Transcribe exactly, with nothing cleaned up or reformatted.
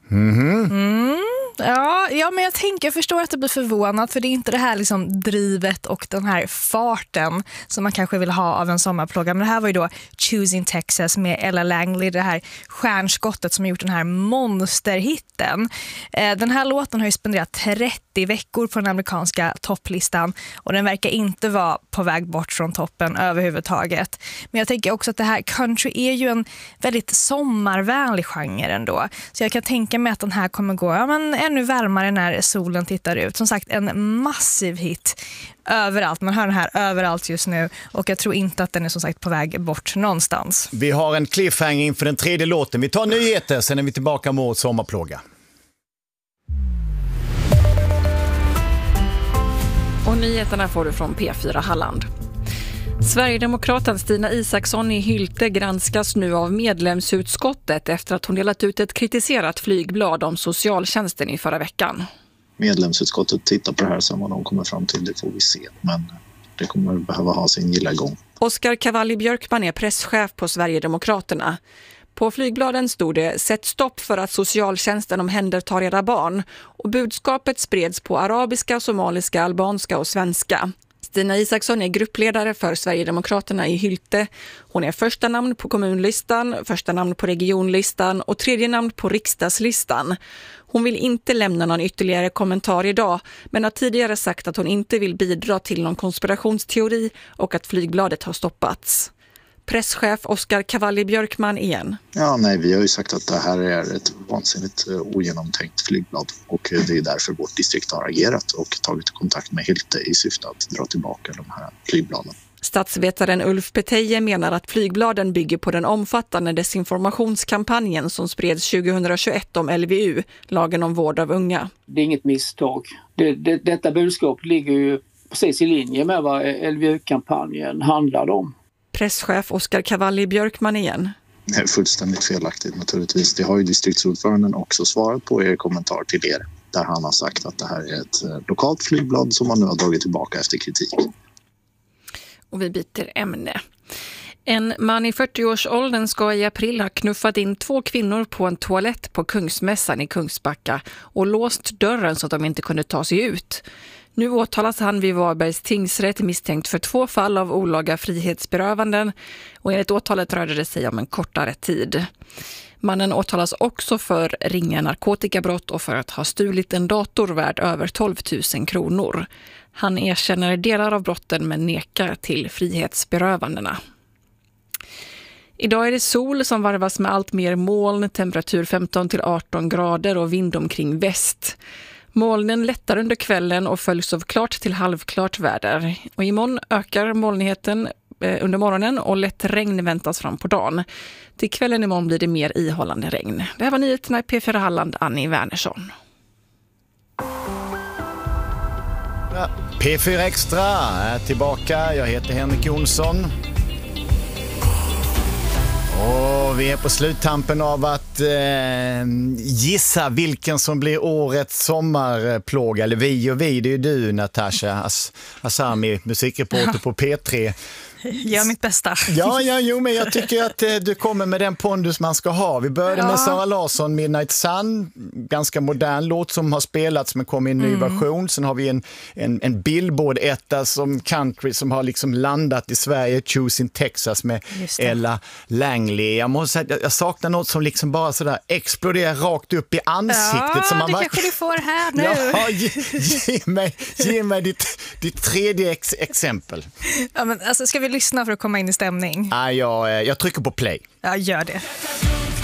Mhm. Mm. Ja, ja, men jag tänker, jag förstår att det blir förvånad, för det är inte det här liksom drivet och den här farten som man kanske vill ha av en sommarplåga. Men det här var ju då Choosing Texas med Ella Langley, det här stjärnskottet som har gjort den här monsterhitten. Eh, den här låten har ju spenderat trettio veckor på den amerikanska topplistan och den verkar inte vara på väg bort från toppen överhuvudtaget. Men jag tänker också att det här country är ju en väldigt sommarvänlig genre ändå. Så jag kan tänka mig att den här kommer gå ja, men ännu varmare när solen tittar ut. Som sagt, en massiv hit överallt. Man hör den här överallt just nu och jag tror inte att den är som sagt på väg bort någonstans. Vi har en cliffhanger inför den tredje låten. Vi tar nyheter, sen är vi tillbaka med årets sommarplåga. Och nyheterna får du från P fyra Halland. Sverigedemokraten Stina Isaksson i Hylte granskas nu av medlemsutskottet efter att hon delat ut ett kritiserat flygblad om socialtjänsten i förra veckan. Medlemsutskottet tittar på det här, sen vad de kommer fram till, det får vi se. Men det kommer behöva ha sin gilla gång. Oskar Cavalli-Björkman är presschef på Sverigedemokraterna. På flygbladen stod det "Sätt stopp för att socialtjänsten omhändertar era barn" och budskapet spreds på arabiska, somaliska, albanska och svenska. Stina Isaksson är gruppledare för Sverigedemokraterna i Hylte. Hon är första namn på kommunlistan, första namn på regionlistan och tredje namn på riksdagslistan. Hon vill inte lämna någon ytterligare kommentar idag, men har tidigare sagt att hon inte vill bidra till någon konspirationsteori och att flygbladet har stoppats. Presschef Oskar Cavalli-Björkman igen. Ja, nej, vi har ju sagt att det här är ett vansinnigt ogenomtänkt flygblad och det är därför vårt distrikt har agerat och tagit kontakt med Hylte i syfte att dra tillbaka de här flygbladen. Statsvetaren Ulf Peteje menar att flygbladen bygger på den omfattande desinformationskampanjen som spreds tjugohundratjugoett om L V U, lagen om vård av unga. Det är inget misstag. Det, det, detta budskap ligger ju precis i linje med vad L V U-kampanjen handlade om. Presschef Oskar Cavalli-Björkman igen. Det är fullständigt felaktigt naturligtvis. Det har ju distriktsordföranden också svarat på er kommentar till er. Där han har sagt att det här är ett lokalt flygblad som man nu har dragit tillbaka efter kritik. Och vi byter ämne. En man i fyrtioårsåldern ska i april ha knuffat in två kvinnor på en toalett på Kungsmässan i Kungsbacka och låst dörren så att de inte kunde ta sig ut. Nu åtalas han vid Varbergs tingsrätt misstänkt för två fall av olaga frihetsberövanden och enligt åtalet rörde det sig om en kortare tid. Mannen åtalas också för ringa narkotikabrott och för att ha stulit en dator värd över tolv tusen kronor. Han erkänner delar av brotten men nekar till frihetsberövandena. Idag är det sol som varvas med allt mer moln, temperatur femton till arton grader och vind omkring väst. Molnen lättar under kvällen och följs av klart till halvklart väder. Och imorgon ökar molnigheten under morgonen och lätt regn väntas fram på dagen. Till kvällen imorgon blir det mer ihållande regn. Det här var nyheterna i P fyra Halland, Annie Wernersson. P fyra Extra är tillbaka. Jag heter Henrik Jonsson. Och vi är på sluttampen av att eh, gissa vilken som blir årets sommarplåga. Eller vi och vi, det är ju du, Natasha As- Asami, musikreporter på P tre. Gör mitt bästa. Ja, ja, jo, men jag tycker att eh, du kommer med den pondus man ska ha. Vi började ja. med Sara Larsson, Midnight Sun, ganska modern låt som har spelats men kom i en ny mm. version. Sen har vi en, en, en Billboard-etta som country som har liksom landat i Sverige, Choosing Texas med Ella Langley. Jag måste säga att jag saknar något som liksom bara sådär exploderar rakt upp i ansiktet. Ja, som man det bara... kanske du får här nu. Ja, ge, ge mig, ge mig ditt, ditt tredje ex- exempel. Ja, men alltså, ska vi lyssna för att komma in i stämning? Ja, jag, jag trycker på play. Ja, gör det.